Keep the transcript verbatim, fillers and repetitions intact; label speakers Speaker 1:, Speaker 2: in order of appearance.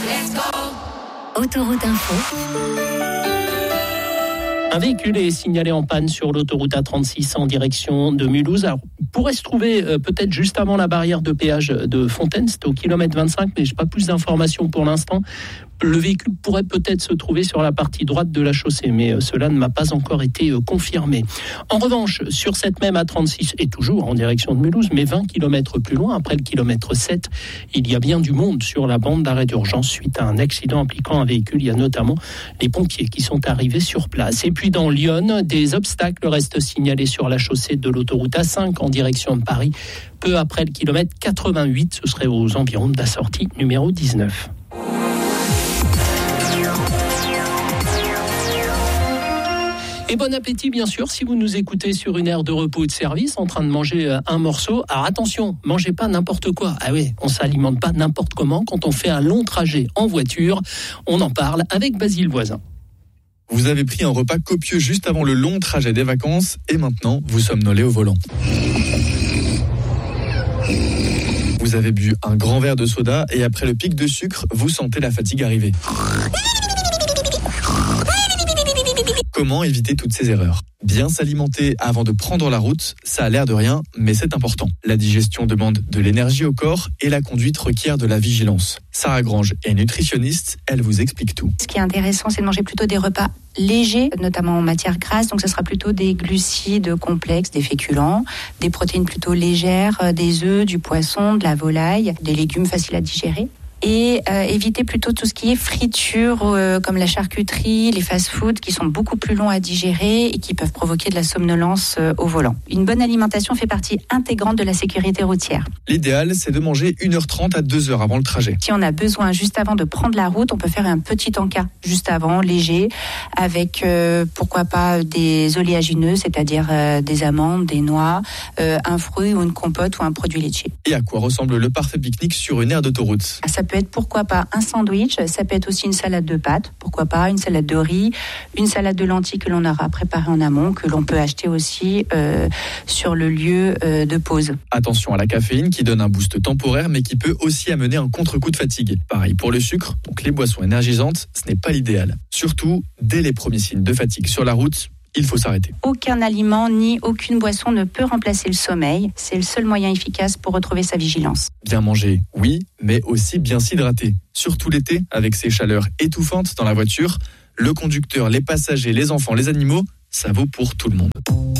Speaker 1: Autoroute Info.
Speaker 2: Un véhicule est signalé en panne sur l'autoroute A trente-six en direction de Mulhouse. Alors, pourrait se trouver euh, peut-être juste avant la barrière de péage de Fontaine, c'est au kilomètre vingt-cinq, mais je n'ai pas plus d'informations pour l'instant. Le véhicule pourrait peut-être se trouver sur la partie droite de la chaussée, mais euh, cela ne m'a pas encore été euh, confirmé. En revanche, sur cette même A trente-six, et toujours en direction de Mulhouse, mais vingt kilomètres plus loin, après le kilomètre sept, il y a bien du monde sur la bande d'arrêt d'urgence suite à un accident impliquant un véhicule. Il y a notamment les pompiers qui sont arrivés sur place. Et puis dans Lyon, des obstacles restent signalés sur la chaussée de l'autoroute A cinq en direction de Paris. Peu après le kilomètre quatre-vingt-huit, ce serait aux environs de la sortie numéro dix-neuf. Et bon appétit, bien sûr, si vous nous écoutez sur une aire de repos et de service, en train de manger un morceau. Alors attention, mangez pas n'importe quoi. Ah oui, on s'alimente pas n'importe comment quand on fait un long trajet en voiture. On en parle avec Basile Voisin.
Speaker 3: Vous avez pris un repas copieux juste avant le long trajet des vacances et maintenant vous somnolez au volant. Vous avez bu un grand verre de soda et après le pic de sucre, vous sentez la fatigue arriver. Comment éviter toutes ces erreurs ? Bien s'alimenter avant de prendre la route, ça a l'air de rien, mais c'est important. La digestion demande de l'énergie au corps et la conduite requiert de la vigilance. Sarah Grange est nutritionniste, elle vous explique tout.
Speaker 4: Ce qui est intéressant, c'est de manger plutôt des repas légers, notamment en matière grasse. Donc ce sera plutôt des glucides complexes, des féculents, des protéines plutôt légères, des œufs, du poisson, de la volaille, des légumes faciles à digérer. Et euh, éviter plutôt tout ce qui est friture, euh, comme la charcuterie, les fast-foods, qui sont beaucoup plus longs à digérer et qui peuvent provoquer de la somnolence euh, au volant. Une bonne alimentation fait partie intégrante de la sécurité routière.
Speaker 3: L'idéal, c'est de manger une heure trente à deux heures avant le trajet.
Speaker 4: Si on a besoin, juste avant de prendre la route, on peut faire un petit encas, juste avant, léger, avec, euh, pourquoi pas, des oléagineux, c'est-à-dire euh, des amandes, des noix, euh, un fruit ou une compote ou un produit laitier.
Speaker 3: Et à quoi ressemble le parfait pique-nique sur une aire d'autoroute ?
Speaker 4: Ça peut être pourquoi pas un sandwich, ça peut être aussi une salade de pâtes, pourquoi pas une salade de riz, une salade de lentilles que l'on aura préparée en amont, que l'on peut acheter aussi euh, sur le lieu euh, de pause.
Speaker 3: Attention à la caféine qui donne un boost temporaire mais qui peut aussi amener un contre-coup de fatigue. Pareil pour le sucre, donc les boissons énergisantes, ce n'est pas l'idéal. Surtout, dès les premiers signes de fatigue sur la route, il faut s'arrêter.
Speaker 4: Aucun aliment ni aucune boisson ne peut remplacer le sommeil. C'est le seul moyen efficace pour retrouver sa vigilance.
Speaker 3: Bien manger, oui, mais aussi bien s'hydrater. Surtout l'été, avec ces chaleurs étouffantes dans la voiture, le conducteur, les passagers, les enfants, les animaux, ça vaut pour tout le monde.